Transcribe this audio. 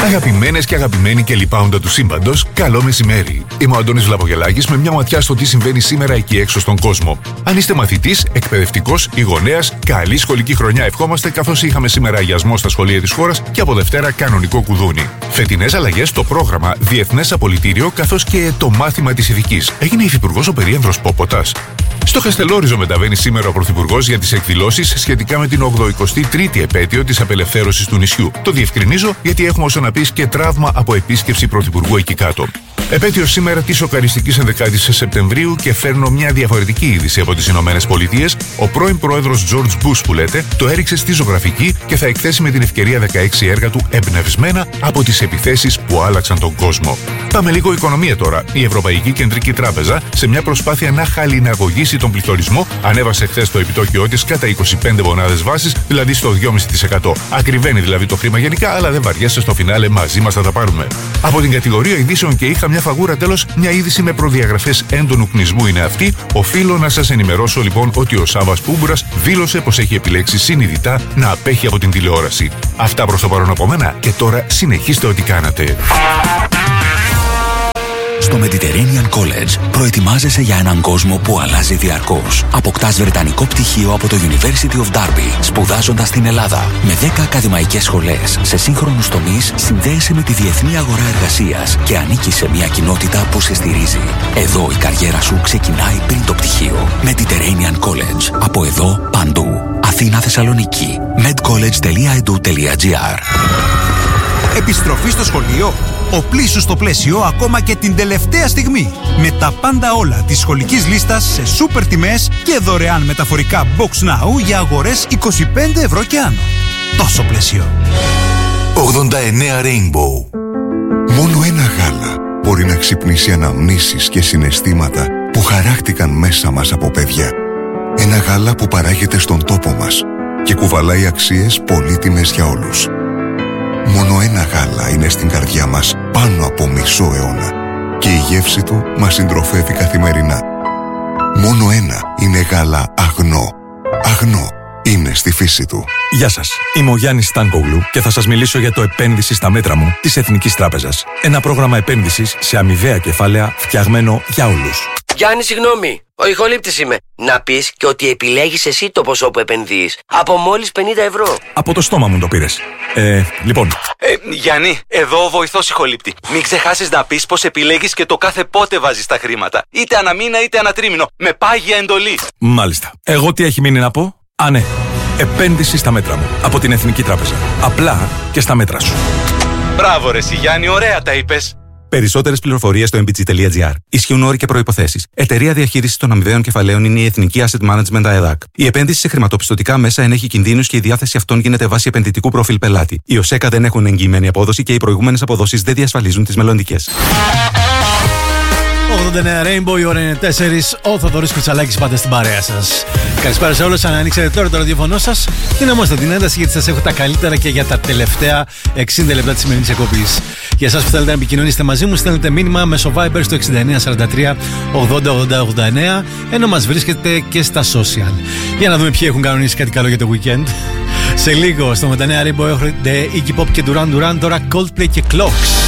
Αγαπημένες και αγαπημένοι και λοιπάοντα του σύμπαντος, καλό μεσημέρι. Είμαι ο Αντώνης Βλαπογελάκης με μια ματιά στο τι συμβαίνει σήμερα εκεί έξω στον κόσμο. Αν είστε μαθητής, εκπαιδευτικός ή γονέας, καλή σχολική χρονιά ευχόμαστε, καθώς είχαμε σήμερα αγιασμό στα σχολεία της χώρας και από Δευτέρα κανονικό κουδούνι. Φετινές αλλαγές στο πρόγραμμα, διεθνές απολυτήριο καθώς και το μάθημα της ηθικής. Έγινε υφυπουργός ο περίανδρος Πόποτας. Στο Χαστελόριζο μεταβαίνει σήμερα ο Πρωθυπουργός για τις εκδηλώσεις σχετικά με την 83η επέτειο της απελευθέρωσης του νησιού. Το διευκρινίζω γιατί έχουμε όσο να πεις και τραύμα από επίσκεψη Πρωθυπουργού εκεί κάτω. Επέτειο σήμερα της σοκαριστικής 11ης Σεπτεμβρίου και φέρνω μια διαφορετική είδηση από τις Ηνωμένες Πολιτείες. Ο πρώην πρόεδρος George Bush, που λέτε, το έριξε στη ζωγραφική και θα εκθέσει με την ευκαιρία 16 έργα του εμπνευσμένα από τις επιθέσεις που άλλαξαν τον κόσμο. Πάμε λίγο οικονομία τώρα. Η Ευρωπαϊκή Κεντρική Τράπεζα, σε μια προσπάθεια να χαλιναγωγήσει τον πληθωρισμό, ανέβασε χθες το επιτόκιό της κατά 25 μονάδες βάσης, δηλαδή στο 2,5%. Ακριβένει δηλαδή το χρήμα γενικά, αλλά δεν βαριέσαι, στο φινάλε μαζί μας θα τα πάρουμε. Από την κατηγορία ειδήσεων και είχα μια φαγούρα, τέλος, μια είδηση με προδιαγραφές έντονου κνισμού είναι αυτή. Οφείλω να σας ενημερώσω λοιπόν ότι ο Σάββας Πούμπουρας δήλωσε πως έχει επιλέξει συνειδητά να απέχει από την τηλεόραση. Αυτά προς το παρόν από μένα και τώρα συνεχίστε ό,τι κάνατε. Στο Mediterranean College προετοιμάζεσαι για έναν κόσμο που αλλάζει διαρκώς. Αποκτάς βρετανικό πτυχίο από το University of Derby, σπουδάζοντας στην Ελλάδα. Με 10 ακαδημαϊκές σχολές σε σύγχρονους τομείς, συνδέεσαι με τη διεθνή αγορά εργασίας και ανήκεις σε μια κοινότητα που σε στηρίζει. Εδώ η καριέρα σου ξεκινάει πριν το πτυχίο. Mediterranean College. Από εδώ παντού. Αθήνα, Θεσσαλονίκη. medcollege.edu.gr. Επιστροφή στο σχολείο. Οπλίσου στο πλαίσιο ακόμα και την τελευταία στιγμή. Με τα πάντα όλα της σχολικής λίστας σε σούπερ τιμές και δωρεάν μεταφορικά Box Now για αγορές 25 ευρώ και άνω. Τόσο πλαίσιο. 89 Rainbow. Μόνο ένα γάλα μπορεί να ξυπνήσει αναμνήσεις και συναισθήματα που χαράχτηκαν μέσα μας από παιδιά. Ένα γάλα που παράγεται στον τόπο μας και κουβαλάει αξίες πολύτιμες για όλους. Μόνο ένα γάλα είναι στην καρδιά μας πάνω από μισό αιώνα και η γεύση του μας συντροφεύει καθημερινά. Μόνο ένα είναι γάλα αγνό. Αγνό είναι στη φύση του. Γεια σας, είμαι ο Γιάννης Στάνκογλου και θα σας μιλήσω για το επένδυση στα μέτρα μου της Εθνικής Τράπεζας. Ένα πρόγραμμα επένδυσης σε αμοιβαία κεφάλαια φτιαγμένο για όλους. Γιάννη, συγγνώμη. Ο ηχολήπτης είμαι. Να πεις και ότι επιλέγεις εσύ το ποσό που επενδύεις. Από μόλις 50 ευρώ. Από το στόμα μου το πήρες. Λοιπόν. Γιάννη, εδώ ο βοηθός ηχολήπτη. Μην ξεχάσεις να πεις πως επιλέγεις και το κάθε πότε βάζεις τα χρήματα. Είτε αναμήνα είτε ανατρίμηνο. Με πάγια εντολή. Μάλιστα. Εγώ τι έχει μείνει να πω? Α, ναι. Επένδυση στα μέτρα μου. Από την Εθνική Τράπεζα. Απλά και στα μέτρα σου. Μπράβο ρε εσύ Γιάννη, ωραία τα είπες. Περισσότερες πληροφορίες στο mbg.gr. Ισχύουν όροι και προϋποθέσεις. Εταιρεία διαχείρισης των αμοιβαίων κεφαλαίων είναι η Εθνική Asset Management ΑΕΔΑΚ. Η επένδυση σε χρηματοπιστωτικά μέσα ενέχει κινδύνους και η διάθεση αυτών γίνεται βάσει επενδυτικού προφίλ πελάτη. Οι ΟΣΕΚΑ δεν έχουν εγγυημένη απόδοση και οι προηγούμενες αποδόσεις δεν διασφαλίζουν τις μελλοντικές. 89 Rainbow, η ώρα είναι 4. Ο Θοδωρής Κουτσαλάκης πάντα στην παρέα σας. Καλησπέρα σε όλους. Αν ανοίξετε τώρα το ραδιοφωνό σας, δυναμώστε την ένταση γιατί σας έχω τα καλύτερα και για τα τελευταία 60 λεπτά της σημερινής εκπομπής. Για εσάς που θέλετε να επικοινωνήσετε μαζί μου, στέλνετε μήνυμα μέσω Viber στο 6943 80 80 89, ενώ μας βρίσκετε και στα social. Για να δούμε ποιοι έχουν κανονίσει κάτι καλό για το weekend. Σε λίγο στο 89 Rainbow έχετε Iggy Pop και Duran Duran, τώρα Coldplay και Clocks.